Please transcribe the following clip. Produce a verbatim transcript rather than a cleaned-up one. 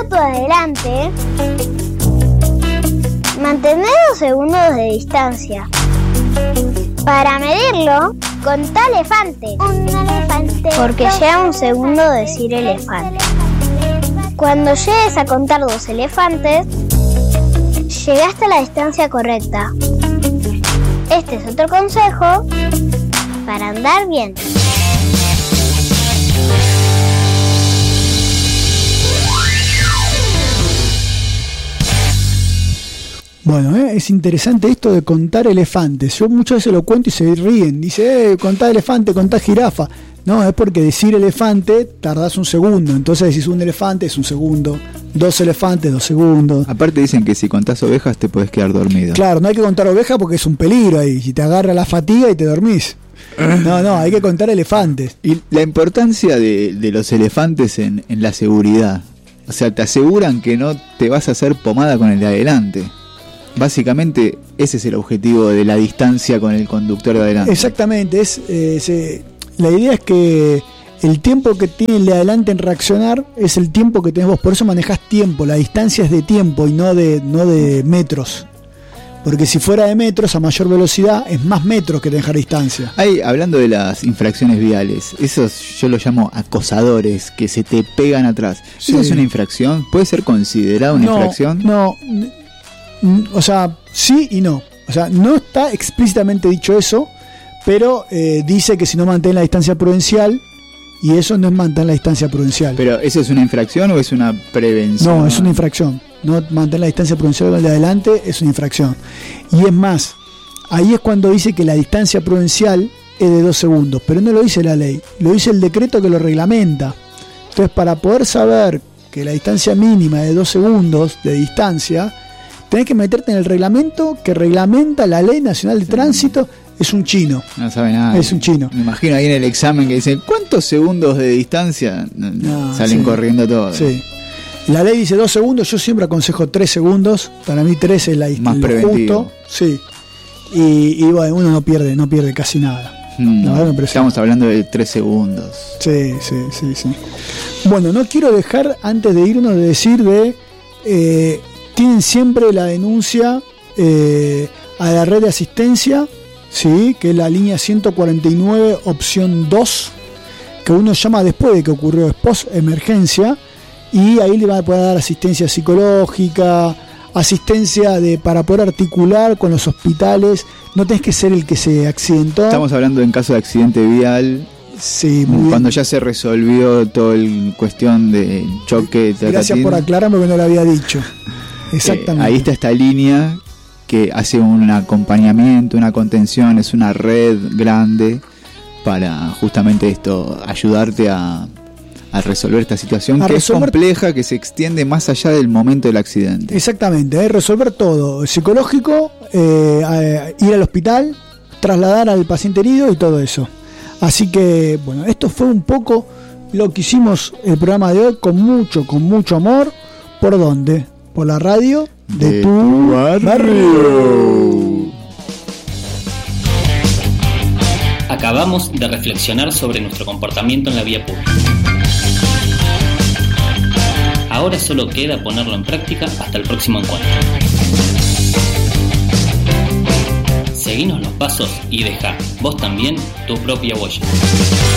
auto adelante, mantener dos segundos de distancia. Para medirlo, contá elefante. Un elefante. Porque lleva un segundo decir elefante. Cuando llegues a contar dos elefantes, llegaste a la distancia correcta. Este es otro consejo para andar bien. Bueno, ¿eh? Es interesante esto de contar elefantes. Yo muchas veces lo cuento y se ríen. Dice, eh, contá elefante, contá jirafa. No, es porque decir elefante tardás un segundo. Entonces decís un elefante es un segundo. Dos elefantes, dos segundos. Aparte dicen que si contás ovejas te podés quedar dormido. Claro, no hay que contar ovejas porque es un peligro ahí. Si te agarra la fatiga y te dormís. No, no, hay que contar elefantes. Y la importancia de, de los elefantes en, en la seguridad. O sea, te aseguran que no te vas a hacer pomada con el de adelante. Básicamente ese es el objetivo de la distancia con el conductor de adelante. Exactamente, es, eh, se, la idea es que el tiempo que tiene el de adelante en reaccionar es el tiempo que tenés vos, por eso manejás tiempo, la distancia es de tiempo y no de, no de metros. Porque si fuera de metros a mayor velocidad es más metros que te dejar distancia. Hay, hablando de las infracciones viales, esos yo los llamo acosadores que se te pegan atrás. Sí. ¿Eso es una infracción? ¿Puede ser considerado una no, infracción? No, o sea, sí y no. O sea, no está explícitamente dicho eso, pero eh, dice que si no mantén la distancia prudencial, y eso no es mantener la distancia prudencial. ¿Pero eso es una infracción o es una prevención? No, es una infracción. No mantener la distancia prudencial con el de adelante es una infracción. Y es más, ahí es cuando dice que la distancia prudencial es de dos segundos, pero no lo dice la ley, lo dice el decreto que lo reglamenta. Entonces, para poder saber que la distancia mínima es de dos segundos de distancia, tenés que meterte en el reglamento que reglamenta la Ley Nacional de Tránsito. Es un chino. No sabe nada. Es un chino. Me imagino ahí en el examen que dicen, ¿cuántos segundos de distancia? No, Salen sí, corriendo todos. Sí. La ley dice dos segundos, yo siempre aconsejo tres segundos. Para mí tres es la más preventivo. Justo. Sí. Y, y bueno, uno no pierde, no pierde casi nada. Hmm. La verdad me Estamos hablando de tres segundos. Sí, sí, sí, sí. Bueno, no quiero dejar, antes de irnos, de decir de... Eh, tienen siempre la denuncia eh, a la red de asistencia, sí, que es la línea ciento cuarenta y nueve opción dos, que uno llama después de que ocurrió, es post emergencia, y ahí le va a poder dar asistencia psicológica, asistencia de para poder articular con los hospitales. No tenés que ser el que se accidentó. Estamos hablando en caso de accidente vial. Sí, muy cuando bien. Ya se resolvió toda la cuestión de choque. Gracias tatatín. por aclararme que no lo había dicho. Exactamente. Eh, ahí está esta línea que hace un acompañamiento, una contención, es una red grande para justamente esto, ayudarte a, a resolver esta situación a que resolver... es compleja, que se extiende más allá del momento del accidente. Exactamente, eh, resolver todo, psicológico, eh, ir al hospital, trasladar al paciente herido y todo eso. Así que, bueno, esto fue un poco lo que hicimos el programa de hoy con mucho, con mucho amor. ¿Por dónde? Por la radio de, de tu, tu barrio. barrio. Acabamos de reflexionar sobre nuestro comportamiento en la vía pública. Ahora solo queda ponerlo en práctica hasta el próximo encuentro. Seguinos los pasos y deja, vos también, tu propia huella.